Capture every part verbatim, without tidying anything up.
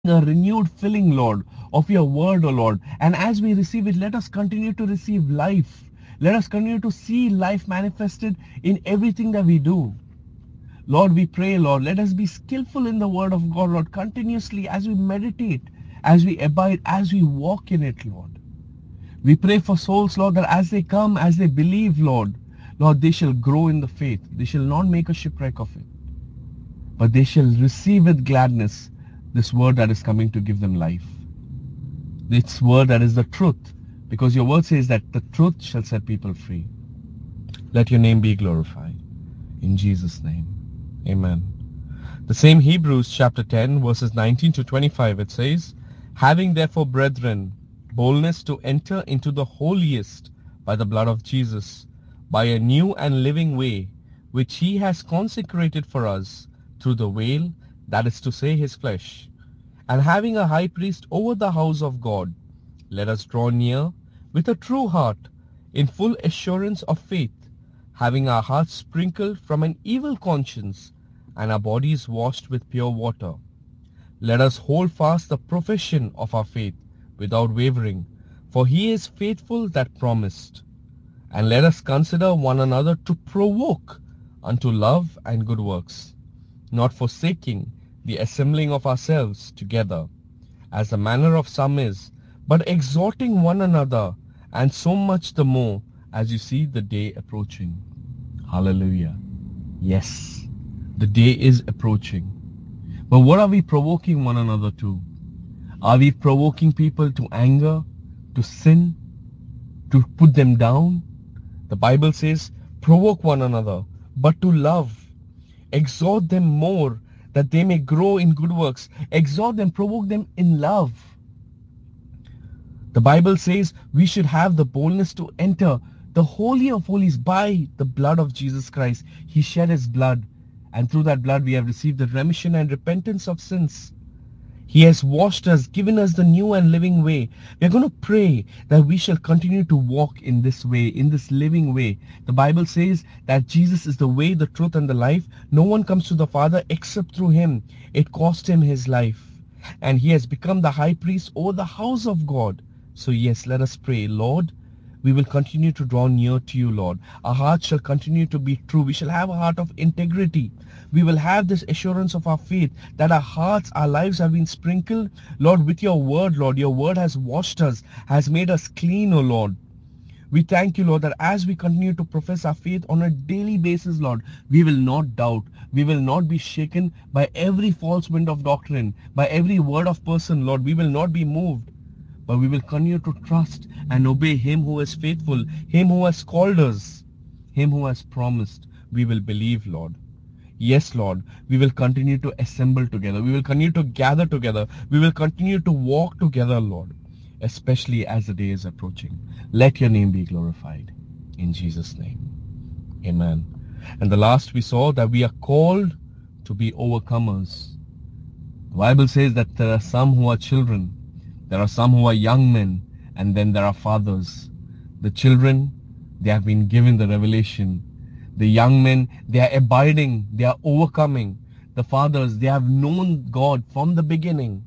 a renewed filling, Lord, of your word, O Lord. And as we receive it, let us continue to receive life. Let us continue to see life manifested in everything that we do. Lord, we pray, Lord, let us be skillful in the word of God, Lord, continuously as we meditate, as we abide, as we walk in it, Lord. We pray for souls, Lord, that as they come, as they believe, Lord, Lord, they shall grow in the faith. They shall not make a shipwreck of it, but they shall receive with gladness this word that is coming to give them life. This word that is the truth, because your word says that the truth shall set people free. Let your name be glorified. In Jesus' name, amen. The same Hebrews chapter ten, verses nineteen to twenty-five, it says, having therefore, brethren, boldness to enter into the holiest by the blood of Jesus, by a new and living way, which he has consecrated for us through the veil, that is to say, his flesh. And having a high priest over the house of God, let us draw near with a true heart, in full assurance of faith, having our hearts sprinkled from an evil conscience, and our bodies washed with pure water. Let us hold fast the profession of our faith without wavering, for he is faithful that promised. And let us consider one another to provoke unto love and good works, not forsaking the assembling of ourselves together, as the manner of some is, but exhorting one another, and so much the more as you see the day approaching. Hallelujah. Yes, the day is approaching. But what are we provoking one another to? Are we provoking people to anger, to sin, to put them down? The Bible says, provoke one another, but to love. Exhort them more, that they may grow in good works. Exhort them, provoke them in love. The Bible says we should have the boldness to enter the Holy of Holies by the blood of Jesus Christ. He shed his blood, and through that blood we have received the remission and repentance of sins. He has washed us, given us the new and living way. We are going to pray that we shall continue to walk in this way, in this living way. The Bible says that Jesus is the way, the truth, and the life. No one comes to the Father except through him. It cost him his life. And he has become the high priest over the house of God. So yes, let us pray. Lord, we will continue to draw near to you, Lord. Our hearts shall continue to be true. We shall have a heart of integrity. We will have this assurance of our faith that our hearts, our lives have been sprinkled, Lord, with your word, Lord. Your word has washed us, has made us clean, O Lord. We thank you, Lord, that as we continue to profess our faith on a daily basis, Lord, we will not doubt. We will not be shaken by every false wind of doctrine, by every word of person, Lord. We will not be moved, but we will continue to trust and obey him who is faithful, him who has called us, him who has promised. We will believe, Lord. Yes, Lord, we will continue to assemble together. We will continue to gather together. We will continue to walk together, Lord, especially as the day is approaching. Let your name be glorified. In Jesus' name, amen. And the last we saw that we are called to be overcomers. The Bible says that there are some who are children, there are some who are young men, and then there are fathers. The children, they have been given the revelation. The young men, they are abiding, they are overcoming. The fathers, they have known God from the beginning.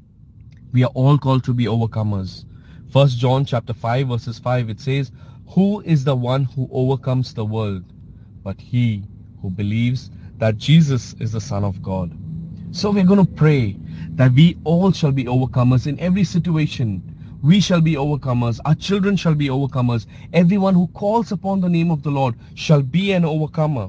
We are all called to be overcomers. First John chapter five verses five, it says, who is the one who overcomes the world but he who believes that Jesus is the Son of God? So we're going to pray that we all shall be overcomers in every situation. We shall be overcomers. Our children shall be overcomers. Everyone who calls upon the name of the Lord shall be an overcomer.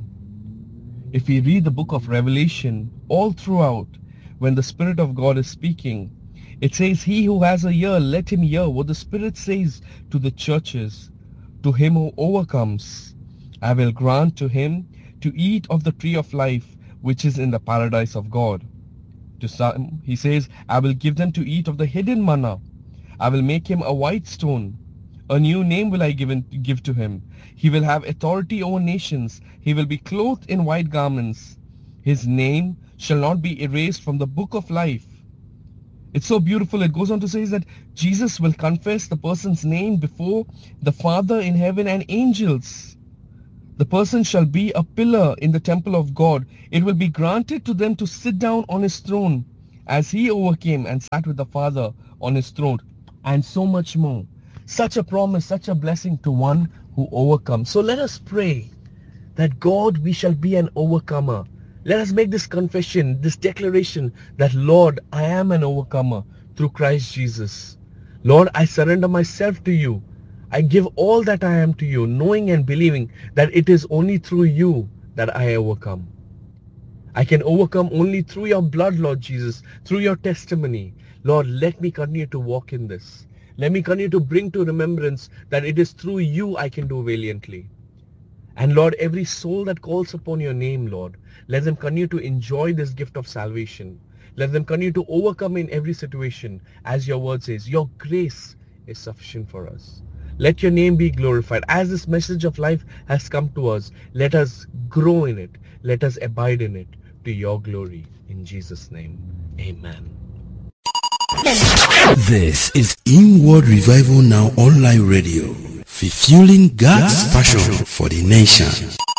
If we read the book of Revelation, all throughout, when the Spirit of God is speaking, it says, he who has a ear, let him hear what the Spirit says to the churches. To him who overcomes, I will grant to him to eat of the tree of life, which is in the paradise of God. To some, he says, I will give them to eat of the hidden manna. I will make him a white stone. A new name will I give, in, give to him. He will have authority over nations. He will be clothed in white garments. His name shall not be erased from the book of life. It's so beautiful. It goes on to say that Jesus will confess the person's name before the Father in heaven and angels. The person shall be a pillar in the temple of God. It will be granted to them to sit down on his throne, as he overcame and sat with the Father on his throne, and so much more. Such a promise, such a blessing to one who overcomes. So let us pray that God, we shall be an overcomer. Let us make this confession, this declaration that, Lord, I am an overcomer through Christ Jesus. Lord, I surrender myself to you. I give all that I am to you, knowing and believing that it is only through you that I overcome. I can overcome only through your blood, Lord Jesus, through your testimony. Lord, let me continue to walk in this. Let me continue to bring to remembrance that it is through you I can do valiantly. And Lord, every soul that calls upon your name, Lord, let them continue to enjoy this gift of salvation. Let them continue to overcome in every situation. As your word says, your grace is sufficient for us. Let your name be glorified. As this message of life has come to us, let us grow in it. Let us abide in it to your glory. In Jesus' name, amen. This is Inward Revival Now Online Radio, fulfilling God's passion for the nation.